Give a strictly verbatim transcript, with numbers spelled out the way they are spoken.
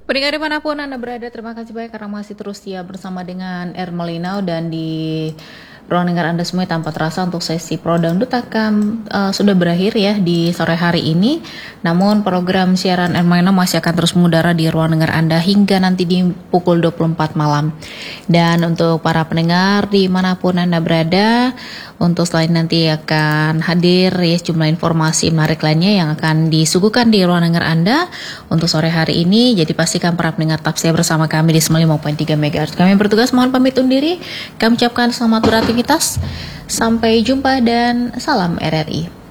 Pendengar dimanapun Anda berada, terima kasih banyak karena masih terus setia bersama dengan Ermelinau dan di ruang dengar Anda semua tanpa terasa untuk sesi Pro Dangdut akan uh, sudah berakhir ya di sore hari ini. Namun program siaran Ermelinau masih akan terus mengudara di ruang dengar Anda hingga nanti di pukul dua puluh empat malam. Dan untuk para pendengar dimanapun Anda berada, untuk selain nanti akan hadir ya sejumlah informasi menarik lainnya yang akan disuguhkan di ruang dengar Anda untuk sore hari ini. Jadi pastikan para pendengar tetap setia bersama kami di sembilan puluh lima koma tiga megahertz. Kami bertugas mohon pamit undur diri. Kami ucapkan selamat beraktivitas. Sampai jumpa dan salam R R I.